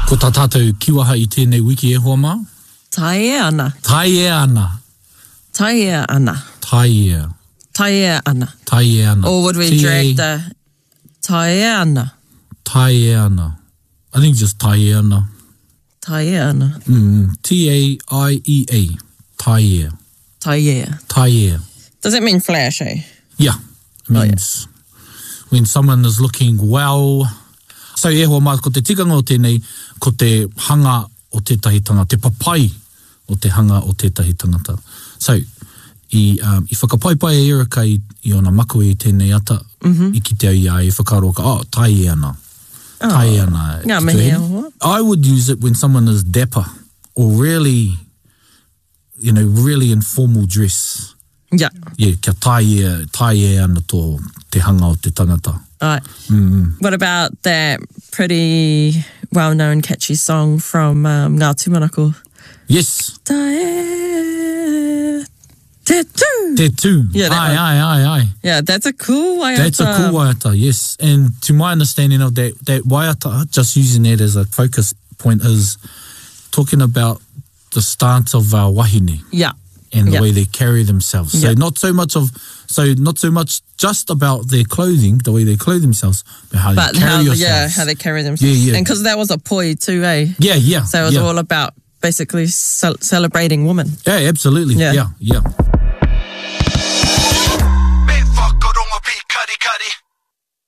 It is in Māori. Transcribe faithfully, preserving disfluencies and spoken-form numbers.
Ko tā tātou kiwaha I tēnei wiki e hoa mā? Tai e ana. Tai e ana. Tai e ana. Tai e. Tai e ana. Tai e ana. Or would we T A drag the tai e ana? Tai e ana. I think just tai e ana. Tai e ana. Mm, T A I E A. Tai e. Tai e. Tai e. Does it mean flash, eh? Yeah. It means oh, yeah. when someone is looking well. So e hoa mā, ko te tikanga o tēnei, ko te hanga o tētahi tangata, te papai o te hanga o tētahi tangata. So, I, um, I whakapaipai e Erika I, I ona maku I tēnei ata, mm-hmm. I ki te au ia, I whakaro ka, oh, tai e ana. Oh. Tai e ana. Ngā mihi e hoa. I would use it when someone is dapper or really, you know, really informal dress. Yeah. Yeah, kia tai e, tai e ana tō te hanga o te tangata. Right. Mm-hmm. What about that pretty well-known catchy song from um, Ngā Tūmanako? Yes. Tae, te tū. Te tū. Yeah, that ai, one. ai, ai, ai. Yeah, that's a cool waiata. That's a cool waiata, yes. And to my understanding of that, that waiata, just using that as a focus point, is talking about the stance of our wahine. Yeah. And the yeah. way they carry themselves. So yeah. not so much of, so not so much just about their clothing, the way they clothe themselves, but how but they carry how, yourselves. yeah, how they carry themselves. Yeah, yeah. And because that was a poi too, eh? Yeah, yeah. So it was yeah. all about basically ce- celebrating women. Yeah, absolutely. Yeah. Yeah, yeah.